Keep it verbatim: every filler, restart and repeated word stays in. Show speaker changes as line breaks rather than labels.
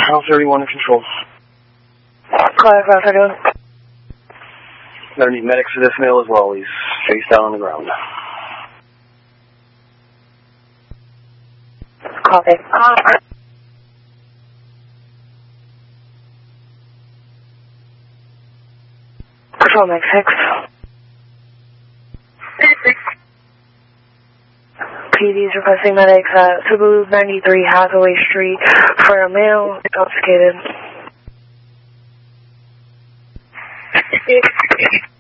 House thirty-one in control.
Call across, how you doing?
Gonna need medics for this male as well. He's face down on the ground.
Copy. Uh, Control Mike six. P D is requesting medics at Subaru ninety-three Hathaway Street for a male intoxicated.